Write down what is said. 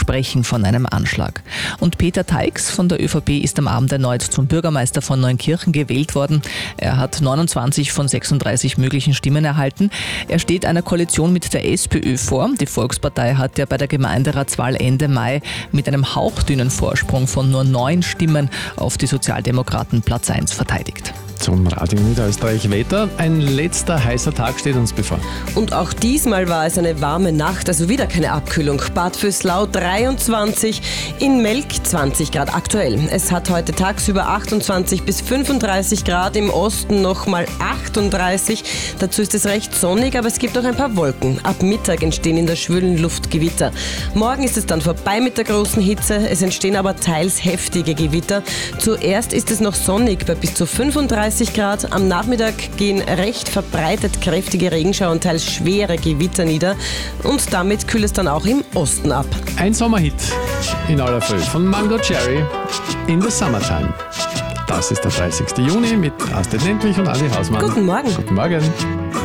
sprechen von einem Anschlag. Und Peter Taix von der ÖVP ist am Abend erneut zum Bürgermeister von Neunkirchen gewählt worden. Er hat 29 von 36 möglichen Stimmen erhalten. Er steht einer Koalition mit der SPÖ vor. Die Volkspartei hat ja bei der Gemeinderatswahl Ende Mai mit einem hauchdünnen Vorsprung von nur 9 Stimmen auf die Sozialdemokraten Platz 1 verteidigt. Zum Radio Niederösterreich Wetter. Ein letzter heißer Tag steht uns bevor. Und auch diesmal war es eine warme Nacht, also wieder keine Abkühlung. Bad Vöslau 23, in Melk 20 Grad aktuell. Es hat heute tagsüber 28 bis 35 Grad, im Osten nochmal 38. Dazu ist es recht sonnig, aber es gibt auch ein paar Wolken. Ab Mittag entstehen in der schwülen Luft Gewitter. Morgen ist es dann vorbei mit der großen Hitze. Es entstehen aber teils heftige Gewitter. Zuerst ist es noch sonnig bei bis zu 35 Grad. Am Nachmittag gehen recht verbreitet kräftige Regenschauer und teils schwere Gewitter nieder. Und damit kühlt es dann auch im Osten ab. Ein Sommerhit in aller Früh von Mango Cherry, In the Summertime. Das ist der 30. Juni mit Astrid Lendlich und Adi Hausmann. Guten Morgen. Guten Morgen.